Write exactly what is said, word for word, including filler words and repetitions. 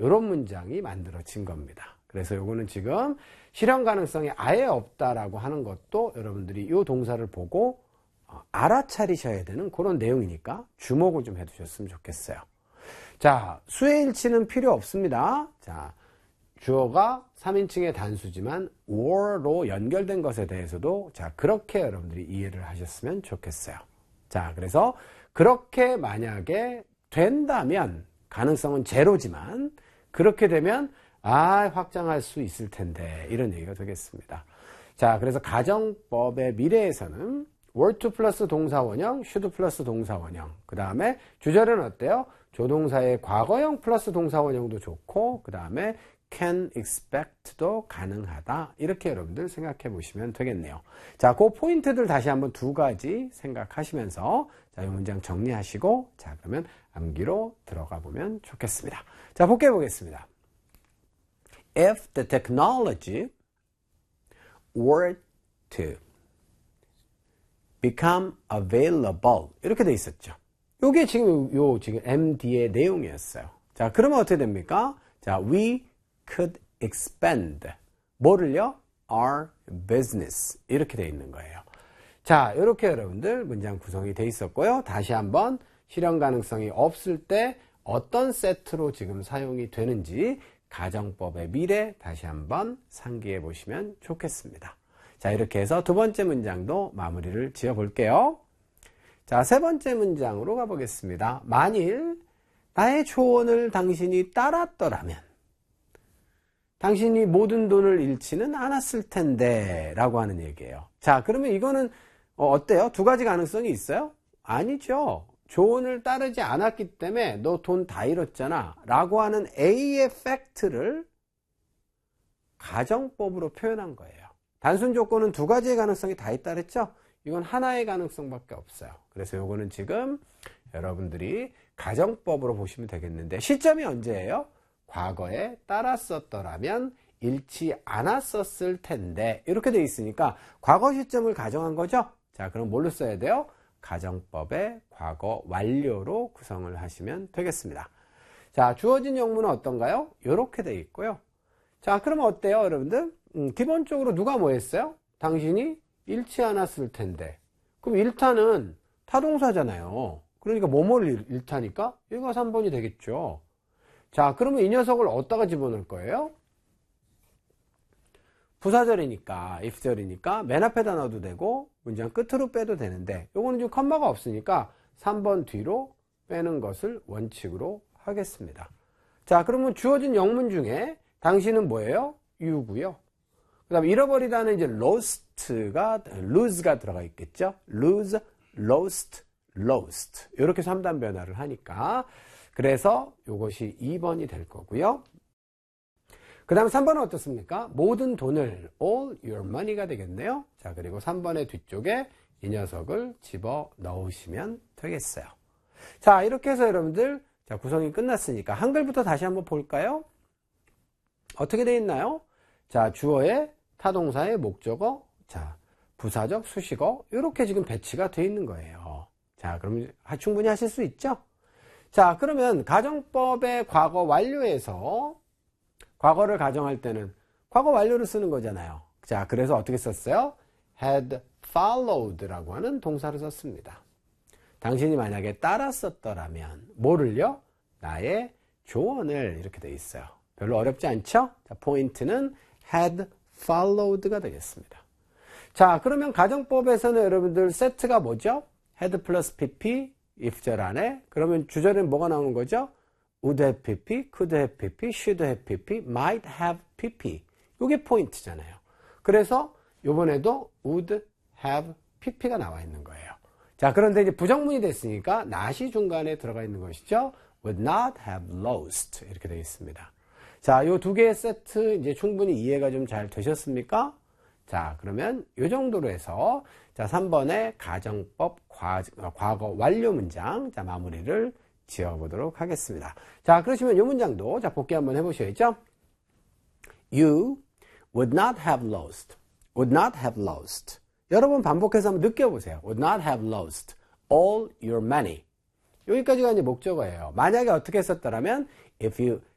이런 문장이 만들어진 겁니다. 그래서 요거는 지금 실현 가능성이 아예 없다라고 하는 것도 여러분들이 이 동사를 보고 알아차리셔야 되는 그런 내용이니까 주목을 좀 해두셨으면 좋겠어요. 자, 수의 일치는 필요 없습니다. 자, 주어가 삼인칭의 단수지만 or로 연결된 것에 대해서도 자, 그렇게 여러분들이 이해를 하셨으면 좋겠어요. 자, 그래서 그렇게 만약에 된다면 가능성은 제로지만 그렇게 되면 아, 확장할 수 있을 텐데 이런 얘기가 되겠습니다. 자, 그래서 가정법의 미래에서는 were to 플러스 동사원형, should 플러스 동사원형, 그 다음에 주절은 어때요? 조동사의 과거형 플러스 동사원형도 좋고 그 다음에 can expect도 가능하다. 이렇게 여러분들 생각해 보시면 되겠네요. 자, 그 포인트들 다시 한번 두 가지 생각하시면서 자, 이 문장 정리하시고 자, 그러면 암기로 들어가 보면 좋겠습니다. 자, 복귀해 보겠습니다. If the technology were to become available 이렇게 돼 있었죠. 요게 지금 요 지금 엠디의 내용이었어요. 자, 그러면 어떻게 됩니까? 자, we could expand 뭐를요? our business 이렇게 돼 있는 거예요. 자, 이렇게 여러분들 문장 구성이 돼 있었고요. 다시 한번 실현 가능성이 없을 때 어떤 세트로 지금 사용이 되는지 가정법의 미래 다시 한번 상기해 보시면 좋겠습니다. 자, 이렇게 해서 두 번째 문장도 마무리를 지어 볼게요. 자, 세 번째 문장으로 가보겠습니다. 만일 나의 조언을 당신이 따랐더라면 당신이 모든 돈을 잃지는 않았을 텐데 라고 하는 얘기예요. 자, 그러면 이거는 어때요? 두 가지 가능성이 있어요? 아니죠. 조언을 따르지 않았기 때문에 너 돈 다 잃었잖아 라고 하는 A의 팩트를 가정법으로 표현한 거예요. 단순 조건은 두 가지의 가능성이 다 있다 그랬죠? 이건 하나의 가능성밖에 없어요. 그래서 요거는 지금 여러분들이 가정법으로 보시면 되겠는데 시점이 언제예요? 과거에 따랐었더라면 잃지 않았었을 텐데 이렇게 돼 있으니까 과거 시점을 가정한 거죠? 자, 그럼 뭘로 써야 돼요? 가정법의 과거 완료로 구성을 하시면 되겠습니다. 자, 주어진 영문은 어떤가요? 이렇게 돼 있고요. 자, 그러면 어때요, 여러분들? 음, 기본적으로 누가 뭐 했어요? 당신이 잃지 않았을 텐데. 그럼 잃다는 타동사잖아요. 그러니까 뭐뭐를 잃다니까? 얘가 삼 번이 되겠죠. 자, 그러면 이 녀석을 어디다가 집어넣을 거예요? 부사절이니까, if절이니까 맨 앞에다 넣어도 되고 문장 끝으로 빼도 되는데 요거는 지금 컴마가 없으니까 삼 번 뒤로 빼는 것을 원칙으로 하겠습니다. 자, 그러면 주어진 영문 중에 당신은 뭐예요? you고요. 그 다음에 잃어버리다는 이제 lost가, lose가 들어가 있겠죠? lose, lost, lost. 이렇게 삼 단 변화를 하니까. 그래서 이것이 이 번이 될 거고요. 그 다음에 삼 번은 어떻습니까? 모든 돈을, all your money가 되겠네요. 자, 그리고 삼 번의 뒤쪽에 이 녀석을 집어 넣으시면 되겠어요. 자, 이렇게 해서 여러분들, 자, 구성이 끝났으니까 한글부터 다시 한번 볼까요? 어떻게 되어 있나요? 자, 주어의 타동사의 목적어, 자, 부사적 수식어, 이렇게 지금 배치가 되어 있는 거예요. 자, 그럼 충분히 하실 수 있죠? 자, 그러면 가정법의 과거 완료에서 과거를 가정할 때는 과거 완료를 쓰는 거잖아요. 자, 그래서 어떻게 썼어요? had followed라고 하는 동사를 썼습니다. 당신이 만약에 따랐었더라면 뭐를요? 나의 조언을 이렇게 돼 있어요. 별로 어렵지 않죠? 자, 포인트는 had followed가 되겠습니다. 자, 그러면 가정법에서는 여러분들 세트가 뭐죠? had 플러스 pp, if절 안에. 그러면 주절엔 뭐가 나오는 거죠? would have pp, could have pp, should have pp, might have pp. 이게 포인트잖아요. 그래서 이번에도 would have pp가 나와 있는 거예요. 자, 그런데 이제 부정문이 됐으니까 not이 중간에 들어가 있는 것이죠. would not have lost 이렇게 되어 있습니다. 자, 요 두 개의 세트 이제 충분히 이해가 좀 잘 되셨습니까? 자, 그러면 요 정도로 해서 자, 삼 번의 가정법 과, 과거 완료 문장 자, 마무리를 지어보도록 하겠습니다. 자, 그러시면 이 문장도 자, 복귀 한번 해보셔야죠. You would not have lost. would not have lost. 여러분 반복해서 한번 느껴보세요. would not have lost all your money. 여기까지가 이제 목적어예요. 만약에 어떻게 썼더라면 if you